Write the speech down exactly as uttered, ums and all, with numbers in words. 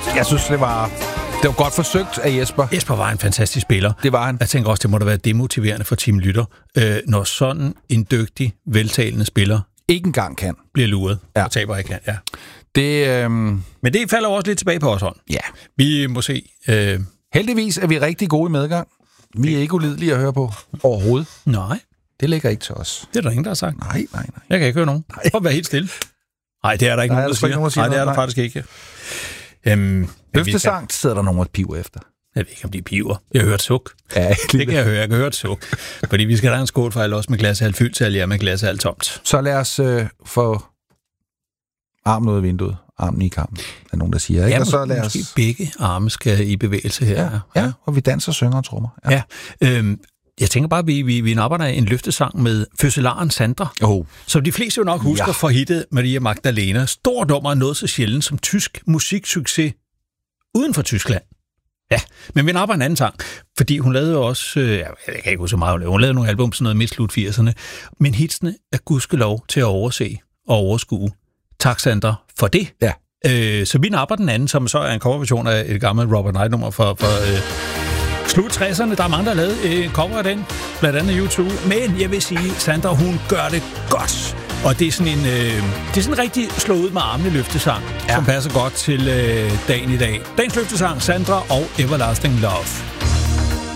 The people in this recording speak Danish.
Jeg synes, det var, det var godt forsøgt af Jesper. Jesper var en fantastisk spiller. Det var han. Jeg tænker også, det må da være demotiverende for Team Lytter, øh, når sådan en dygtig, veltalende spiller ikke engang kan. Bliver luret ja. og taber ikke kan. Ja. Det, øhm... Men det falder også lidt tilbage på os hånd. Ja. Vi må se. Øh... Heldigvis er vi rigtig gode i medgang. Vi er ikke ulidelige at høre på overhovedet. Nej. Det ligger ikke til os. Det er der ingen, der har sagt. Nej, nej, nej. Jeg kan ikke høre nogen. Nej. Prøv at være helt stille. Nej, det er der ikke nej, nogen, der siger. Nogen, der siger nej, det er der nej. faktisk ikke. Øhm, Løftesang sidder der nogen, der piver efter. Jeg ved ikke, om de piver. Jeg har hørt suk. Ja, det kan jeg høre. Jeg kan høre et suk. Fordi vi skal da have en skålfejl også med glas halvt fyldt til, eller med glas halvt tomt. Så lad os øh, få armen ud af vinduet. Armen i kampen, er nogen, der siger. Ikke? Ja, og så lad måske os... begge arme skal i bevægelse her. Ja, ja, og vi danser, synger og trommer. Ja, ja øhm, jeg tænker bare, at vi, vi, vi napper en løftesang med fødselaren Sandra, oh. som de fleste jo nok husker ja. fra hittet Maria Magdalena. Stor dommer noget så sjældent som tysk musiksucces uden for Tyskland. Ja, men vi napper en anden sang, fordi hun lavede jo også, øh, jeg kan ikke huske så meget, hun lavede nogle album, sådan noget midt slut firserne, men hitsene er gudskelov til at overse og overskue. Tak, Sandra, for det. Ja. Øh, så vi napper den anden, som så er en coverversion af et gammelt Robert Knight-nummer for, for øh, slut tresserne. Der er mange, der har lavet en øh, cover af den, blandt andet YouTube. Men jeg vil sige, Sandra, hun gør det godt. Og det er sådan en, øh, det er sådan en rigtig slå ud med armene løftesang, ja. som passer godt til øh, dagen i dag. Dagens løftesang, Sandra og Everlasting Love.